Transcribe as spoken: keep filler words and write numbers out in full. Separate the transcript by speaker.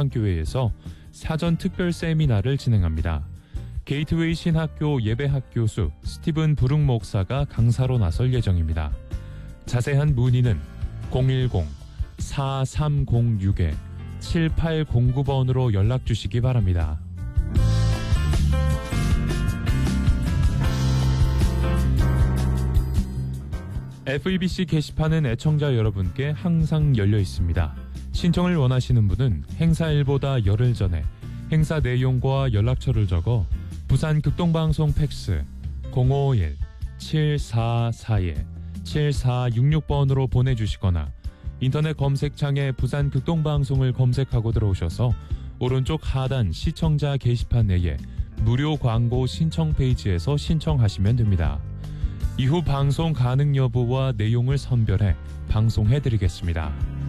Speaker 1: 대한교회에서 사전 특별 세미나를 진행합니다. 게이트웨이 신학교 예배학교수 스티븐 부릉 목사가 강사로 나설 예정입니다. 자세한 문의는 공일공 사삼공육 칠팔공구 번으로 연락 주시기 바랍니다. 에프이비씨 게시판은 애청자 여러분께 항상 열려 있습니다. 신청을 원하시는 분은 행사일보다 열흘 전에 행사 내용과 연락처를 적어 부산 극동방송 팩스 공오일 칠사사일 칠사육육 번으로 보내주시거나 인터넷 검색창에 부산 극동방송을 검색하고 들어오셔서 오른쪽 하단 시청자 게시판 내에 무료 광고 신청 페이지에서 신청하시면 됩니다. 이후 방송 가능 여부와 내용을 선별해 방송해드리겠습니다.